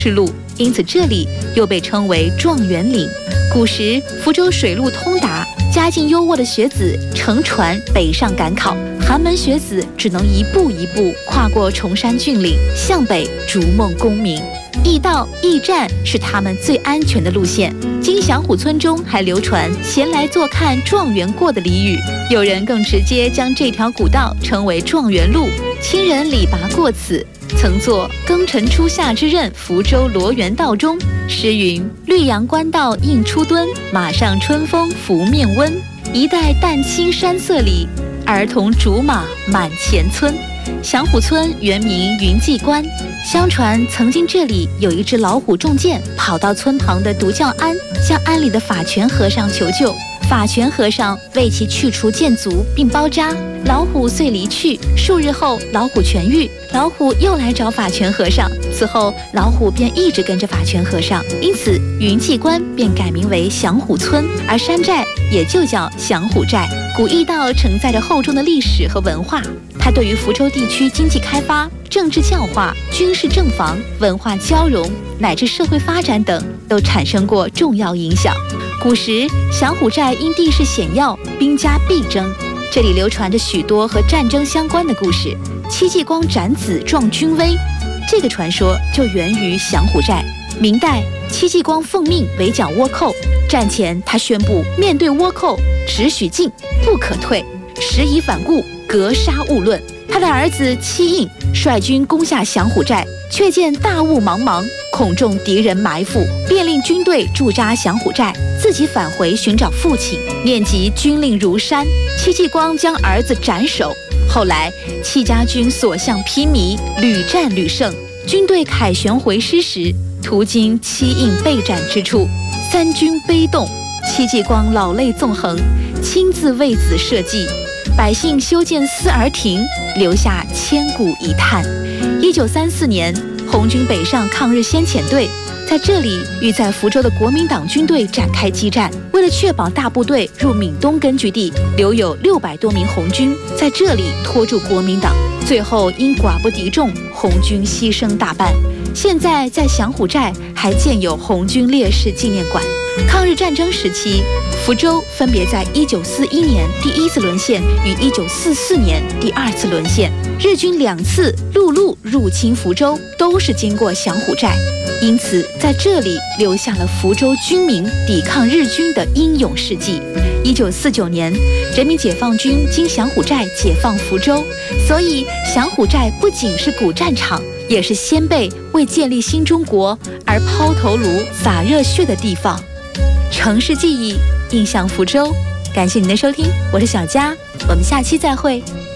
是路，因此这里又被称为状元岭。古时福州水路通达，家境优渥的学子乘船北上赶考，寒门学子只能一步一步跨过崇山峻岭，向北逐梦功名。驿道、驿站是他们最安全的路线。今祥虎村中还流传“闲来坐看状元过”的俚语，有人更直接将这条古道称为状元路。清人李拔过此，曾作《庚辰初夏之任福州罗源道中》，诗云：“绿杨官道应初敦，马上春风拂面温。一代淡青山色里，儿童竹马满前村。”祥虎村原名云际关，相传曾经这里有一只老虎中箭，跑到村旁的独教庵，向庵里的法权和尚求救。法权和尚为其去除箭足并包扎，老虎遂离去。数日后，老虎痊愈，老虎又来找法权和尚，此后老虎便一直跟着法权和尚，因此云际关便改名为祥虎村，而山寨也就叫祥虎寨。古驿道承载着厚重的历史和文化，它对于福州地区经济开发、政治教化、军事政防、文化交融乃至社会发展等都产生过重要影响。古时祥虎寨因地势险要，兵家必争，这里流传着许多和战争相关的故事。戚继光斩子壮军威，这个传说就源于祥虎寨。明代，戚继光奉命围剿倭寇，战前他宣布，面对倭寇只许进不可退，时已反顾，格杀勿论。他的儿子戚应率军攻下祥虎寨，却见大雾茫茫，恐中敌人埋伏，便令军队驻扎祥虎寨，自己返回寻找父亲。念及军令如山，戚继光将儿子斩首。后来戚家军所向披靡，屡战屡胜，军队凯旋回师时，途经戚应被斩之处，三军悲动，戚继光老泪纵横，亲自为子社稷。百姓修建思儿亭，留下千古一叹。1934年，红军北上抗日先遣队在这里与在福州的国民党军队展开激战。为了确保大部队入闽东根据地，留有600多名红军在这里拖住国民党，最后因寡不敌众，红军牺牲大半。现在在祥虎寨还建有红军烈士纪念馆。抗日战争时期，福州分别在1941年第一次沦陷与1944年第二次沦陷，日军2次陆路入侵福州，都是经过祥虎寨，因此在这里留下了福州军民抵抗日军的英勇事迹。1949年，人民解放军经祥虎寨解放福州，所以祥虎寨不仅是古战场，也是先辈为建立新中国而抛头颅洒热血的地方。城市记忆，印象福州。感谢您的收听，我是小佳，我们下期再会。